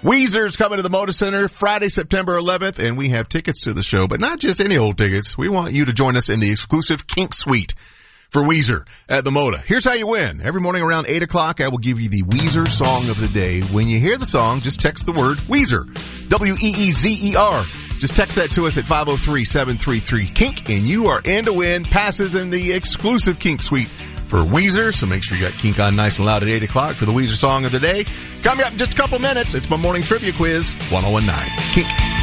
Weezer's coming to the Moda Center Friday, September 11th, and we have tickets to the show, but not just any old tickets. We want you to join us in the exclusive Kink Suite for Weezer at the Moda. Here's how you win. Every morning around 8 o'clock, I will give you the Weezer song of the day. When you hear the song, just text the word Weezer, W-E-E-Z-E-R. Just text that to us at 503-733-KINK, and you are in to win passes in the exclusive Kink Suite for Weezer. So make sure you got Kink on nice and loud at 8 o'clock for the Weezer song of the day. Coming up in just a couple minutes, it's my morning trivia quiz, 1019 Kink.